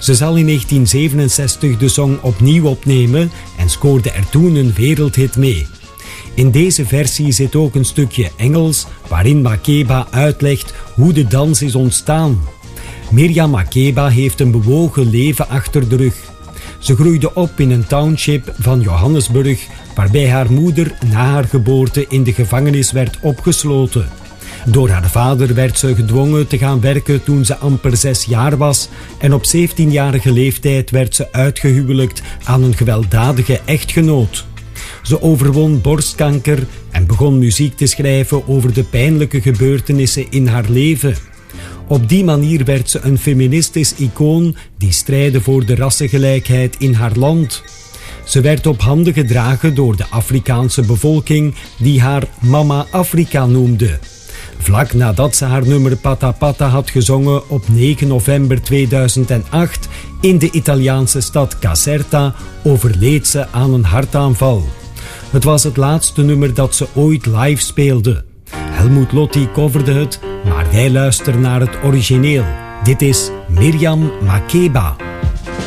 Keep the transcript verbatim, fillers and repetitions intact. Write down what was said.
Ze zal in negentien zevenenzestig de song opnieuw opnemen en scoorde er toen een wereldhit mee. In deze versie zit ook een stukje Engels waarin Makeba uitlegt hoe de dans is ontstaan. Miriam Makeba heeft een bewogen leven achter de rug. Ze groeide op in een township van Johannesburg, waarbij haar moeder na haar geboorte in de gevangenis werd opgesloten. Door haar vader werd ze gedwongen te gaan werken toen ze amper zes jaar was en op zeventienjarige leeftijd werd ze uitgehuwelijkt aan een gewelddadige echtgenoot. Ze overwon borstkanker en begon muziek te schrijven over de pijnlijke gebeurtenissen in haar leven. Op die manier werd ze een feministisch icoon die strijde voor de rassengelijkheid in haar land. Ze werd op handen gedragen door de Afrikaanse bevolking die haar Mama Afrika noemde. Vlak nadat ze haar nummer Pata Pata had gezongen op negen november tweeduizend acht in de Italiaanse stad Caserta overleed ze aan een hartaanval. Het was het laatste nummer dat ze ooit live speelde. Helmut Lotti coverde het, maar wij luisteren naar het origineel. Dit is Miriam Makeba.